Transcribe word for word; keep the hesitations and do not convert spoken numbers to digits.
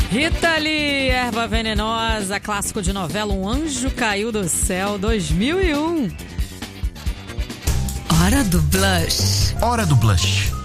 Rita Lee, Erva Venenosa, clássico de novela Um Anjo Caiu do Céu, dois mil e um. Hora do Blush. Hora do Blush.